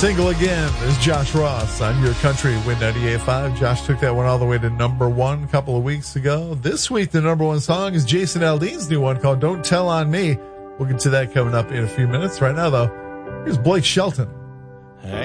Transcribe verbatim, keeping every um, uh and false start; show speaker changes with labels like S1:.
S1: Single again is Josh Ross on your country Win ninety-eight point five. Josh took that one all the way to number one a couple of weeks ago. This week, the number one song is Jason Aldean's new one called Don't Tell on Me. We'll get to that coming up in a few minutes. Right now, though, here's Blake Shelton.